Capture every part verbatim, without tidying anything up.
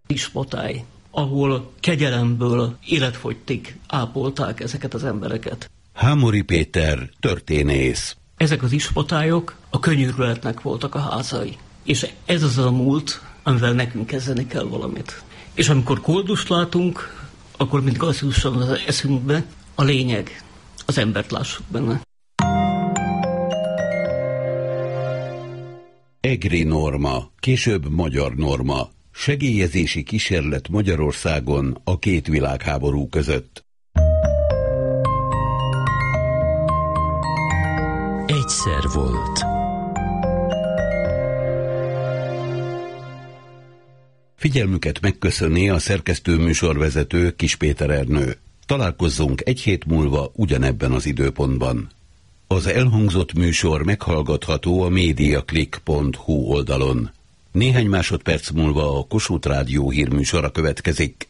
ispotály, ahol kegyelemből életfogytig ápolták ezeket az embereket. Hámori Péter, történész. Ezek az ispotályok a könyörületnek voltak a házai. És ez az a múlt, amivel nekünk kezdeni kell valamit. És amikor koldust látunk, akkor mindig azt jusson az eszünkbe, a lényeg, az embert lássuk benne. EGRI norma, később Magyar norma. Segélyezési kísérlet Magyarországon a két világháború között. Egyszer volt. Figyelmüket megköszöni a szerkesztő műsorvezető Kis Péter Ernő. Találkozzunk egy hét múlva ugyanebben az időpontban. Az elhangzott műsor meghallgatható a mediaclick pont hu oldalon. Néhány másodperc múlva a Kossuth Rádió hírműsora következik.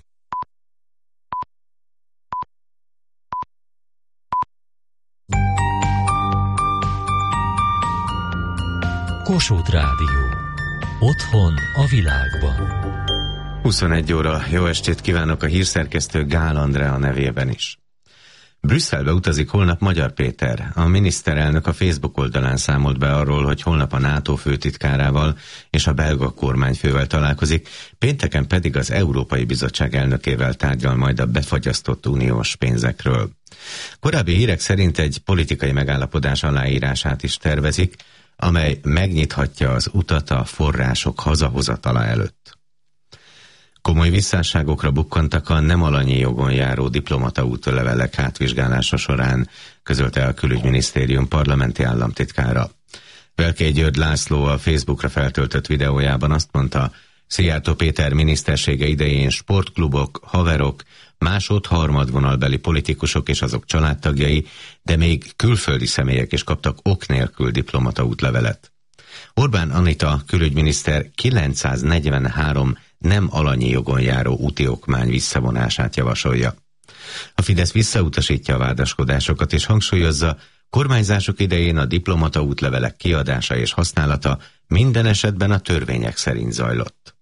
Kossuth Rádió. Otthon a világban. huszonegy óra, jó estét kívánok a hírszerkesztő Gál Andrea nevében is. Brüsszelbe utazik holnap Magyar Péter. A miniszterelnök a Facebook oldalán számolt be arról, hogy holnap a NATO főtitkárával és a belga kormányfővel találkozik, pénteken pedig az Európai Bizottság elnökével tárgyal majd a befagyasztott uniós pénzekről. Korábbi hírek szerint egy politikai megállapodás aláírását is tervezik, amely megnyithatja az utat a források hazahozatala előtt. Komoly visszásságokra bukkantak a nem alanyi jogon járó diplomata útlevelek átvizsgálása során, közölte a Külügyminisztérium parlamenti államtitkára. Velkei György László a Facebookra feltöltött videójában azt mondta, Szijjártó Péter minisztersége idején sportklubok, haverok, másod-harmadvonalbeli politikusok és azok családtagjai, de még külföldi személyek is kaptak ok nélkül diplomata útlevelet. Orbán Anita külügyminiszter kilencszáznegyvenhárom nem alanyi jogon járó úti okmány visszavonását javasolja. A Fidesz visszautasítja a vádaskodásokat és hangsúlyozza, kormányzások idején a diplomata útlevelek kiadása és használata minden esetben a törvények szerint zajlott.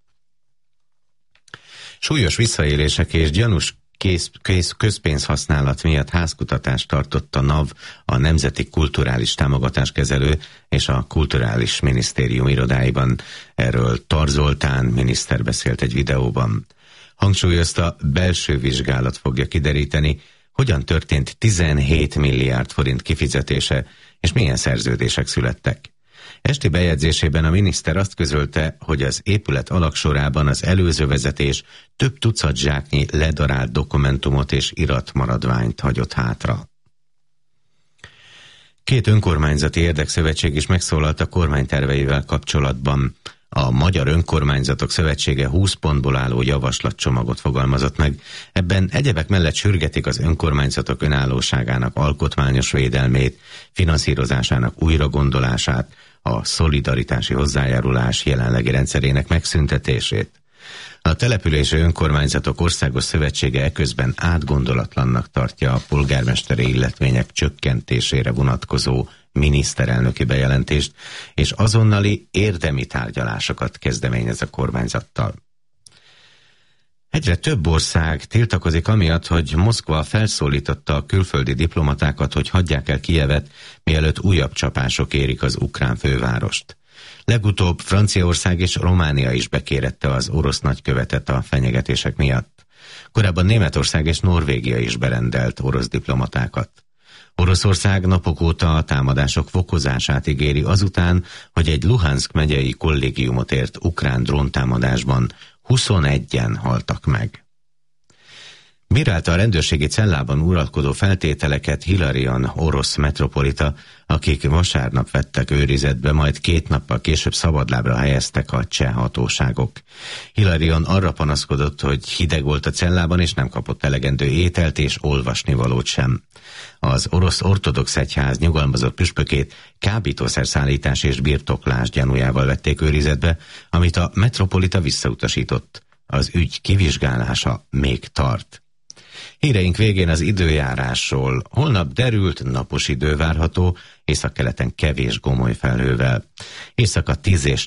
Súlyos visszaélések és gyanús kész, kész közpénzhasználat miatt házkutatást tartott a NAV, a Nemzeti Kulturális Támogatáskezelő és a Kulturális Minisztérium irodáiban. Erről Tar Zoltán miniszter beszélt egy videóban. Hangsúlyozta, belső vizsgálat fogja kideríteni, hogyan történt tizenhét milliárd forint kifizetése, és milyen szerződések születtek. Esti bejegyzésében a miniszter azt közölte, hogy az épület alagsorában az előző vezetés több tucat zsáknyi ledarált dokumentumot és iratmaradványt hagyott hátra. Két önkormányzati érdekszövetség is megszólalt a kormányterveivel kapcsolatban. A Magyar Önkormányzatok Szövetsége húsz pontból álló javaslatcsomagot fogalmazott meg. Ebben egyebek mellett sürgetik az önkormányzatok önállóságának alkotmányos védelmét, finanszírozásának újragondolását, a szolidaritási hozzájárulás jelenlegi rendszerének megszüntetését. A Települési Önkormányzatok Országos Szövetsége eközben átgondolatlannak tartja a polgármesteri illetvények csökkentésére vonatkozó miniszterelnöki bejelentést, és azonnali érdemi tárgyalásokat kezdeményez a kormányzattal. Egyre több ország tiltakozik amiatt, hogy Moszkva felszólította a külföldi diplomatákat, hogy hagyják el Kijevet, mielőtt újabb csapások érik az ukrán fővárost. Legutóbb Franciaország és Románia is bekérette az orosz nagykövetet a fenyegetések miatt. Korábban Németország és Norvégia is berendelt orosz diplomatákat. Oroszország napok óta a támadások fokozását ígéri azután, hogy egy Luhanszk megyei kollégiumot ért ukrán dróntámadásban huszonegyen haltak meg. Bírálta a rendőrségi cellában uralkodó feltételeket Hilarion orosz metropolita, akik vasárnap vettek őrizetbe, majd két nappal később szabadlábra helyeztek a cseh hatóságok. Hilarion arra panaszkodott, hogy hideg volt a cellában, és nem kapott elegendő ételt és olvasnivalót sem. Az orosz ortodox egyház nyugalmazott püspökét kábítószerszállítás és birtoklás gyanújával vették őrizetbe, amit a metropolita visszautasított. Az ügy kivizsgálása még tart. Híreink végén az időjárásról. Holnap derült, napos idő várható, északkeleten kevés gomoly felhővel. Éjszaka tíz és